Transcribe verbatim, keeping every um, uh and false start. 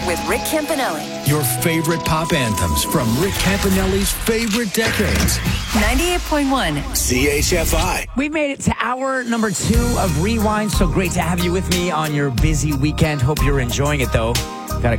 with Rick Campanelli. Your favorite pop anthems from Rick Campanelli's favorite decades. ninety-eight point one C H F I. We made it to hour number two of Rewind. So great to have you with me on your busy weekend. Hope you're enjoying it, though.